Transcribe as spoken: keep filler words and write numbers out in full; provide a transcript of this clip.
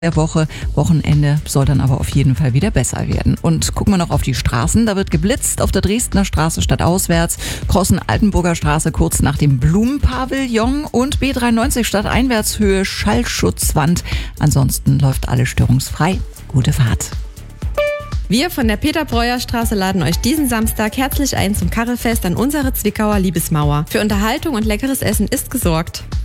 der Woche. Wochenende soll dann aber auf jeden Fall wieder besser werden. Und gucken wir noch auf die Straßen. Da wird geblitzt auf der Dresdner Straße stadtauswärts, Crossen Altenburger Straße kurz nach dem Blumenpavillon und B dreiundneunzig stadteinwärtshöhe Schallschutzwand. Ansonsten läuft alles störungsfrei. Gute Fahrt. Wir von der Peter-Breuer-Straße laden euch diesen Samstag herzlich ein zum Karrefest an unsere Zwickauer Liebesmauer. Für Unterhaltung und leckeres Essen ist gesorgt.